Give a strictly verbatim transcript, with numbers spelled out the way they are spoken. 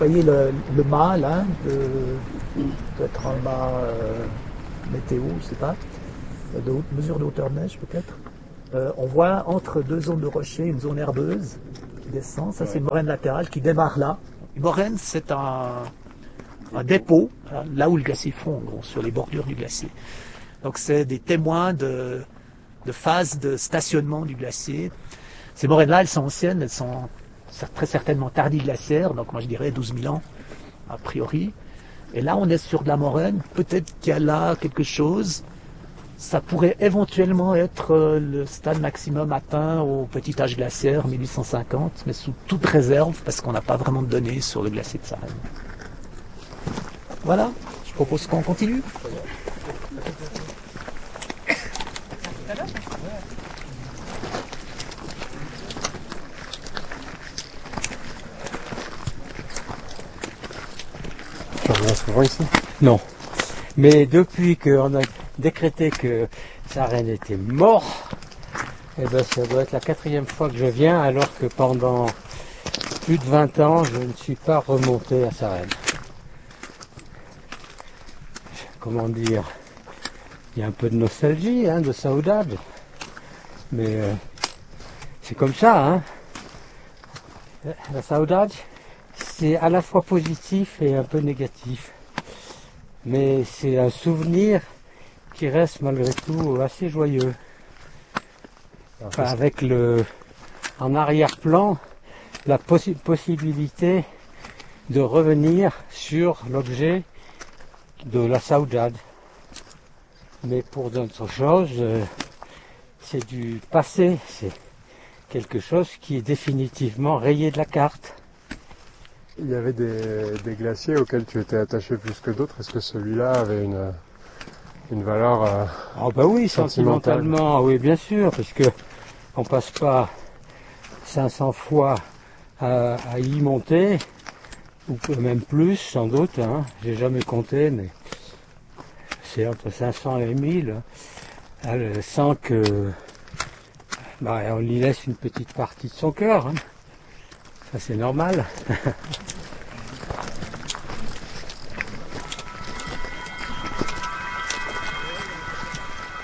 voyez le, le mât là, de, peut-être un mât euh, météo, je sais pas, de haute, mesure de hauteur de neige peut-être. Euh, on voit entre deux zones de rochers une zone herbeuse qui descend. Ça, ouais. C'est une moraine latérale qui démarre là. Une moraine, c'est un, un dépôt, là où le glacier fond, en gros, sur les bordures du glacier. Donc, c'est des témoins de, de phases de stationnement du glacier. Ces moraines-là, elles sont anciennes, elles sont très certainement tardiglaciaires, donc moi je dirais douze mille ans, a priori. Et là, on est sur de la moraine. Peut-être qu'il y a là quelque chose. Ça pourrait éventuellement être le stade maximum atteint au petit âge glaciaire, mille huit cent cinquante, mais sous toute réserve, parce qu'on n'a pas vraiment de données sur le glacier de Sarenne. Voilà, je propose qu'on continue. Tu reviens souvent ici? Non. Mais depuis qu'on a décrété que Sarenne était mort, eh ben ça doit être la quatrième fois que je viens, alors que pendant plus de vingt ans, je ne suis pas remonté à Sarenne. Comment dire, il y a un peu de nostalgie, hein, de saudade, mais euh, c'est comme ça, hein. La saudade, c'est à la fois positif et un peu négatif. Mais c'est un souvenir qui reste malgré tout assez joyeux. Enfin, avec le, en arrière-plan, la possi- possibilité de revenir sur l'objet de la saudade. Mais pour d'autres choses, euh, c'est du passé, c'est quelque chose qui est définitivement rayé de la carte. Il y avait des, des glaciers auxquels tu étais attaché plus que d'autres. Est-ce que celui-là avait une, une valeur euh, Ah bah oui, sentimentalement, oui bien sûr, parce que on passe pas cinq cents fois à, à y monter, ou même plus sans doute, hein. J'ai jamais compté, mais c'est entre cinq cents et mille, hein, sans que bah, on y laisse une petite partie de son cœur, hein. Ça c'est normal.